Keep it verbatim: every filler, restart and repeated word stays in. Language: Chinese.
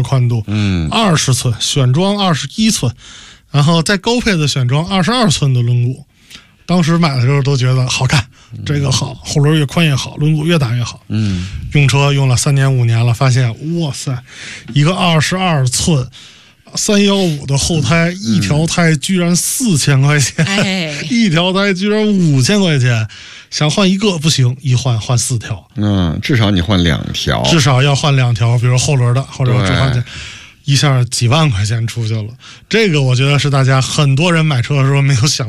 宽度， 嗯， 二十寸选装二十一寸，然后再高配的选装二十二寸的轮毂。当时买的时候都觉得好看，这个好，后轮越宽越好，轮毂越大越好。 嗯， 用车用了三年五年了，发现哇塞，一个二十二寸三幺五的后胎，一条胎居然四千块钱， 哎， 一条胎居然五千块钱，想换一个不行，一换换四条， 嗯，至少你换两条， 至少要换两条，比如后轮的，或者置换件。一下几万块钱出去了，这个我觉得是大家很多人买车的时候没有想